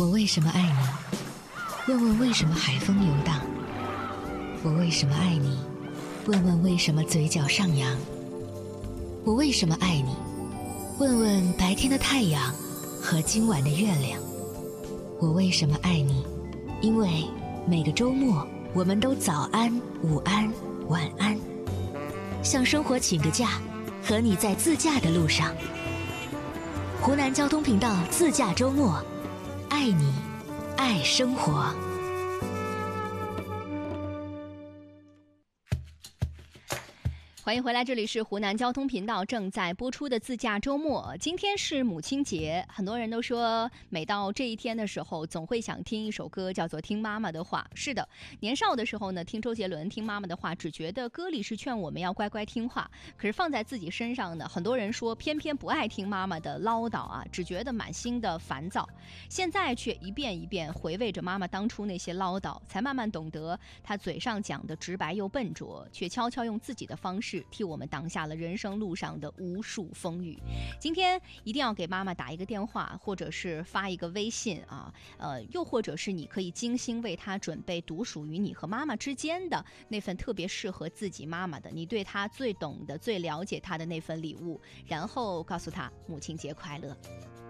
我为什么爱你？问问为什么海风游荡？我为什么爱你？问问为什么嘴角上扬？我为什么爱你？问问白天的太阳和今晚的月亮。我为什么爱你？因为每个周末我们都早安、午安、晚安，向生活请个假，和你在自驾的路上。湖南交通频道自驾周末，爱你，爱生活。 欢迎回来，这里是湖南交通频道正在播出的自驾周末。今天是母亲节，很多人都说每到这一天的时候总会想听一首歌，叫做听妈妈的话。是的，年少的时候呢，听周杰伦听妈妈的话，只觉得歌里是劝我们要乖乖听话，可是放在自己身上呢，很多人说偏偏不爱听妈妈的唠叨啊，只觉得满心的烦躁。现在却一遍一遍回味着妈妈当初那些唠叨，才慢慢懂得她嘴上讲的直白又笨拙，却悄悄用自己的方式替我们挡下了人生路上的无数风雨。今天一定要给妈妈打一个电话，或者是发一个微信啊，又或者是你可以精心为她准备独属于你和妈妈之间的那份特别适合自己妈妈的，你对她最懂的、最了解她的那份礼物，然后告诉她母亲节快乐。